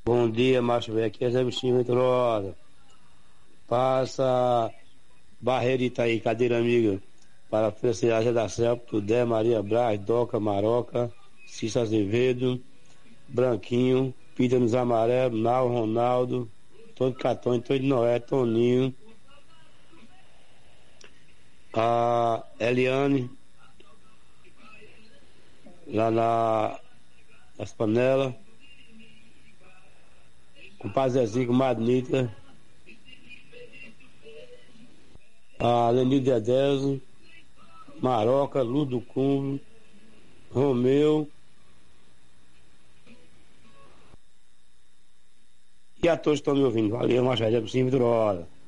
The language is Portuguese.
Bom dia, macho velho. Aqui é Zé Bichinho Venturosa. Passa Barreirita aí, cadeira amiga. Para a Felicidade da Selva, Tudé, Maria Braz, Doca, Maroca, Cícero Azevedo, Branquinho, Peter nos Amarelos, Nau, Ronaldo, Todo Catão, Todo Noé, Toninho, a Eliane, lá nas panelas, com Pazezinho, Madnita, a Lenir Dedezo, Maroca, Luz do Cumbo, Romeu e a todos que estão me ouvindo. Valeu, Marcelo, por cima, hora.